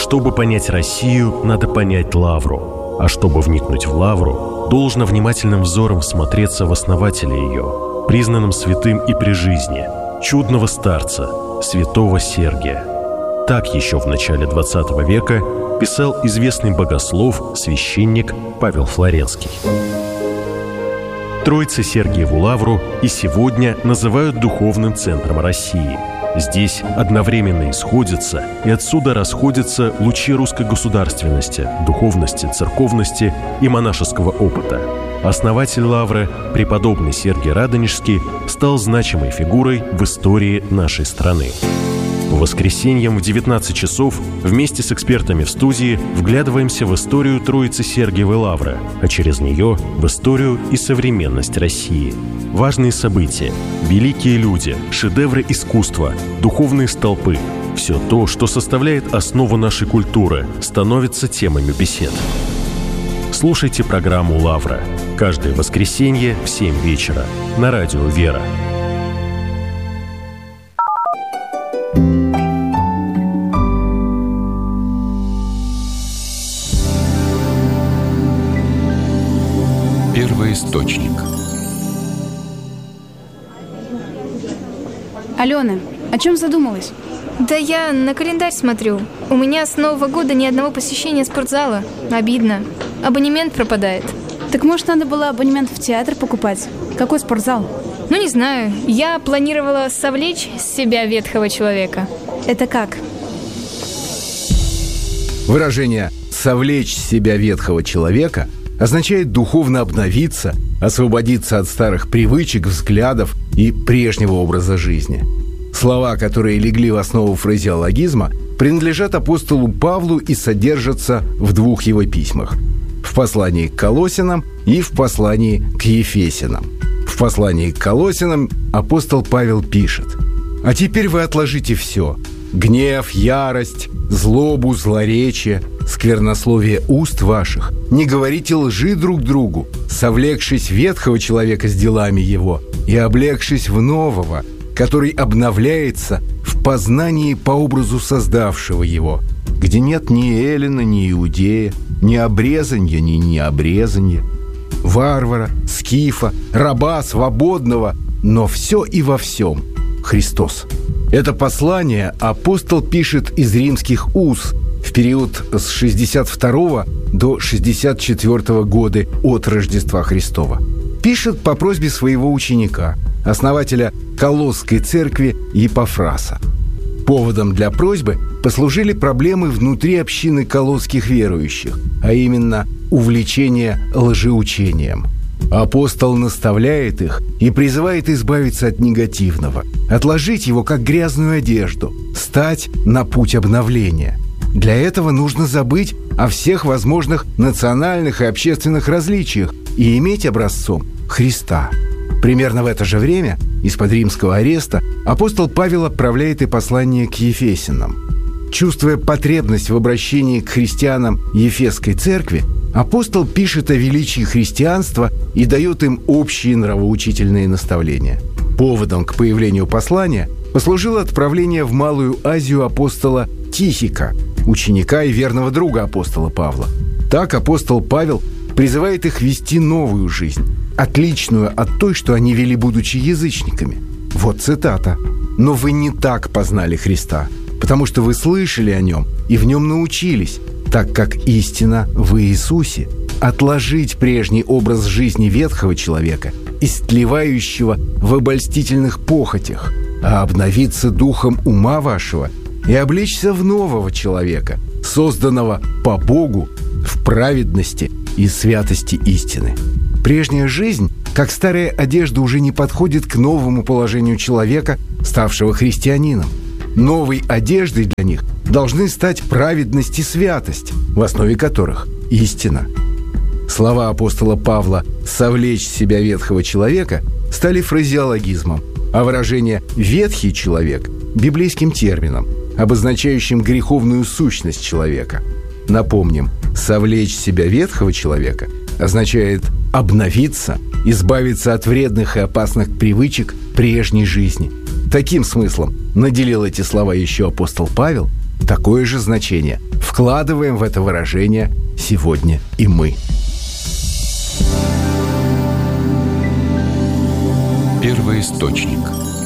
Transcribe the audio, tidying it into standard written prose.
Чтобы понять Россию, надо понять Лавру. А чтобы вникнуть в Лавру, должно внимательным взором всмотреться в основателя ее, признанным святым и при жизни, чудного старца, святого Сергия. Так еще в начале XX века писал известный богослов, священник Павел Флоренский. Троице-Сергиеву Лавру и сегодня называют духовным центром России. Здесь одновременно исходятся и отсюда расходятся лучи русской государственности, духовности, церковности и монашеского опыта. Основатель Лавры, преподобный Сергий Радонежский, стал значимой фигурой в истории нашей страны. По воскресеньям в 19 часов вместе с экспертами в студии вглядываемся в историю Троицы-Сергиевой Лавры, а через нее в историю и современность России. Важные события, великие люди, шедевры искусства, духовные столпы – все то, что составляет основу нашей культуры, становится темами бесед. Слушайте программу «Лавра» каждое воскресенье в 7 вечера на радио «Вера». Первоисточник. Алена, о чем задумалась? Да я на календарь смотрю. У меня с Нового года ни одного посещения спортзала. Обидно. Абонемент пропадает. Так может, надо было абонемент в театр покупать? Какой спортзал? Ну, не знаю. Я планировала совлечь с себя ветхого человека. Это как? Выражение «совлечь с себя ветхого человека» означает духовно обновиться, освободиться от старых привычек, взглядов и прежнего образа жизни. Слова, которые легли в основу фразеологизма, принадлежат апостолу Павлу и содержатся в двух его письмах – в послании к Колоссянам и в послании к Ефесянам. В послании к Колоссянам апостол Павел пишет: «А теперь вы отложите все – гнев, ярость, злобу, злоречие, сквернословие уст ваших. Не говорите лжи друг другу, совлекшись ветхого человека с делами его и облегшись в нового, который обновляется в познании по образу создавшего его, где нет ни эллина, ни иудея, ни обрезанья, ни необрезанья, варвара, скифа, раба, свободного, но все и во всем Христос». Это послание апостол пишет из римских уз в период с 62 до 64 года от Рождества Христова. Пишет по просьбе своего ученика, основателя Колосской церкви Епафраса. Поводом для просьбы послужили проблемы внутри общины колосских верующих, а именно увлечение лжеучением. Апостол наставляет их и призывает избавиться от негативного, отложить его как грязную одежду, стать на путь обновления. Для этого нужно забыть о всех возможных национальных и общественных различиях и иметь образцом Христа. Примерно в это же время из-под римского ареста апостол Павел отправляет и послание к Ефесянам. Чувствуя потребность в обращении к христианам Ефесской церкви, апостол пишет о величии христианства и дает им общие нравоучительные наставления. Поводом к появлению послания послужило отправление в Малую Азию апостола Тихика, ученика и верного друга апостола Павла. Так апостол Павел призывает их вести новую жизнь, отличную от той, что они вели, будучи язычниками. Вот цитата: «Но вы не так познали Христа, потому что вы слышали о Нем и в Нем научились, так как истина в Иисусе. Отложить прежний образ жизни ветхого человека, истлевающего в обольстительных похотях, а обновиться духом ума вашего и облечься в нового человека, созданного по Богу в праведности и святости истины». Прежняя жизнь, как старая одежда, уже не подходит к новому положению человека, ставшего христианином. Новой одеждой для них должны стать праведность и святость, в основе которых истина. Слова апостола Павла «совлечь с себя ветхого человека» стали фразеологизмом, а выражение «ветхий человек» – библейским термином, обозначающим греховную сущность человека. Напомним, совлечь с себя ветхого человека означает обновиться, избавиться от вредных и опасных привычек прежней жизни. Таким смыслом наделил эти слова еще апостол Павел, такое же значение вкладываем в это выражение сегодня и мы. Первоисточник.